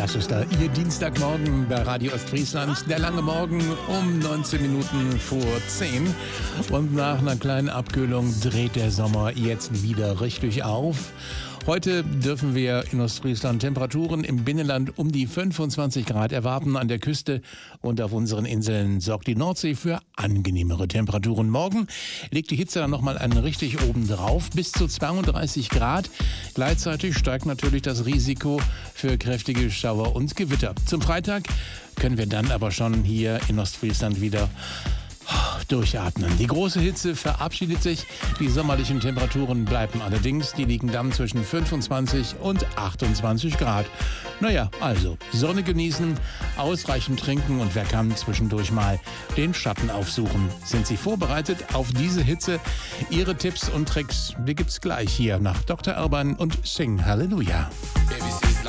Das ist da Ihr Dienstagmorgen bei Radio Ostfriesland. Der lange Morgen um 19 Minuten vor 10. Und nach einer kleinen Abkühlung dreht der Sommer jetzt wieder richtig auf. Heute dürfen wir in Ostfriesland Temperaturen im Binnenland um die 25 Grad erwarten. An der Küste und auf unseren Inseln sorgt die Nordsee für angenehmere Temperaturen. Morgen legt die Hitze dann nochmal einen richtig oben drauf, bis zu 32 Grad. Gleichzeitig steigt natürlich das Risiko für kräftige Schauer und Gewitter. Zum Freitag können wir dann aber schon hier in Ostfriesland wieder durchatmen. Die große Hitze verabschiedet sich. Die sommerlichen Temperaturen bleiben allerdings. Die liegen dann zwischen 25 und 28 Grad. Naja, also Sonne genießen, ausreichend trinken und wer kann zwischendurch mal den Schatten aufsuchen. Sind Sie vorbereitet auf diese Hitze? Ihre Tipps und Tricks, die gibt's gleich hier nach Dr. Alban und Sing Halleluja. ABC.